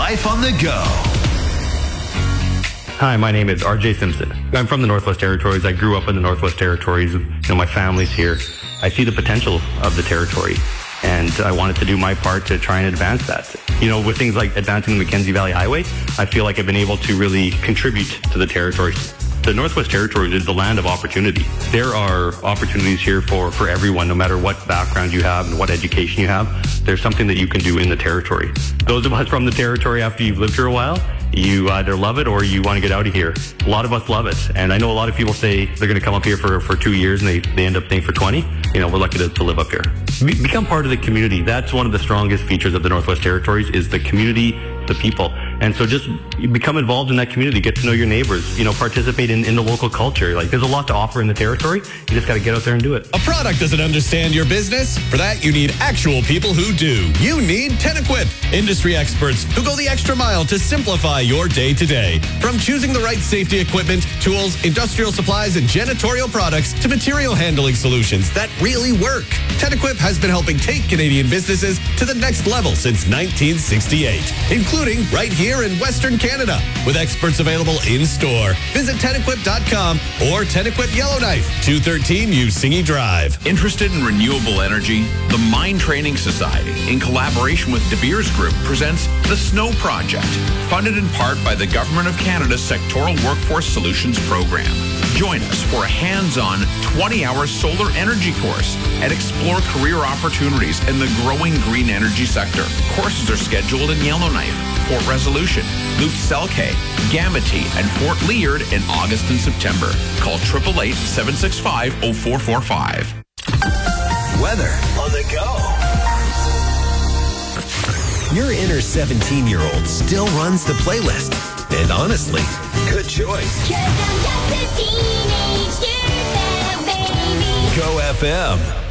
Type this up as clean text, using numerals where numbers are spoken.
Life on the Go. Hi, my name is RJ Simpson. I'm from the Northwest Territories. I grew up in the Northwest Territories. My family's here. I see the potential of the territory, and I wanted to do my part to try and advance that. With things like advancing the Mackenzie Valley Highway, I feel like I've been able to really contribute to the territory. The Northwest Territories is the land of opportunity. There are opportunities here for everyone, no matter what background you have and what education you have. There's something that you can do in the territory. Those of us from the territory, after you've lived here a while, you either love it or you want to get out of here. A lot of us love it. And I know a lot of people say they're going to come up here for 2 years and they end up staying for 20. We're lucky to live up here. Become part of the community. That's one of the strongest features of the Northwest Territories is the community, the people. And so just become involved in that community, get to know your neighbors, participate in the local culture. There's a lot to offer in the territory. You just got to get out there and do it. A product doesn't understand your business. For that, you need actual people who do. You need TenEquip, industry experts who go the extra mile to simplify your day-to-day. From choosing the right safety equipment, tools, industrial supplies, and janitorial products to material handling solutions that really work. TenEquip has been helping take Canadian businesses to the next level since 1968, including right here in Western Canada, with experts available in-store. Visit TenEquip.com or TenEquip Yellowknife, 213 Usingi Drive. Interested in renewable energy? The Mine Training Society, in collaboration with De Beers Group, presents the Snow Project, funded in part by the Government of Canada's Sectoral Workforce Solutions Program. Join us for a hands-on 20-hour solar energy course and explore career opportunities in the growing green energy sector. Courses are scheduled in Yellowknife, Fort Resolution, Lutz-Selke, Gamity, and Fort Liard in August and September. Call 888-765-0445. Weather on the go. Your inner 17-year-old still runs the playlist. And honestly, good choice. 'Cause I'm just a teenage dirtbag, baby. Go FM.